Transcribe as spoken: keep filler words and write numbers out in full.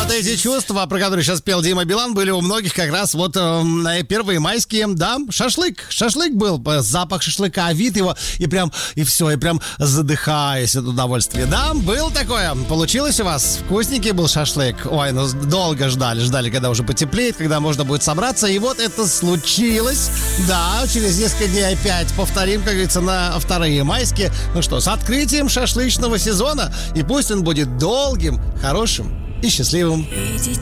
Вот эти чувства, про которые сейчас пел Дима Билан, были у многих как раз вот э, первые майские, да, шашлык. Шашлык был, запах шашлыка, вид его, и прям, и все, и прям задыхаясь от удовольствия. Да, было такое. Получилось у вас? Вкусненький был шашлык. Ой, ну долго ждали, ждали, когда уже потеплеет, когда можно будет собраться. И вот это случилось. Да, через несколько дней опять повторим, как говорится, на вторые майские. Ну что, с открытием шашлычного сезона. И пусть он будет долгим, хорошим и счастливым. Видеть